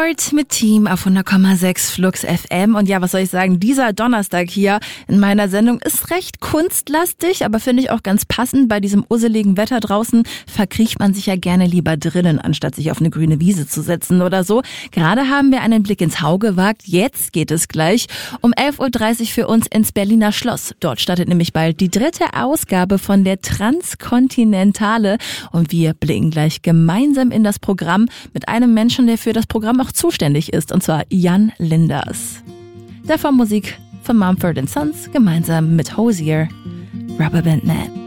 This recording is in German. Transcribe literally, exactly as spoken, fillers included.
Mumford mit Team auf hundert Komma sechs Flux F M. Und ja, was soll ich sagen, dieser Donnerstag hier in meiner Sendung ist recht kunstlastig, aber finde ich auch ganz passend. Bei diesem usseligen Wetter draußen verkriecht man sich ja gerne lieber drinnen, anstatt sich auf eine grüne Wiese zu setzen oder so. Gerade haben wir einen Blick ins Hau gewagt. Jetzt geht es gleich um elf Uhr dreißig für uns ins Berliner Schloss. Dort startet nämlich bald die dritte Ausgabe von der Transkontinentale. Und wir blicken gleich gemeinsam in das Programm mit einem Menschen, der für das Programm auch zuständig ist, und zwar Jan Linders. Davon Musik von Mumford and Sons gemeinsam mit Hozier, Rubberband Man.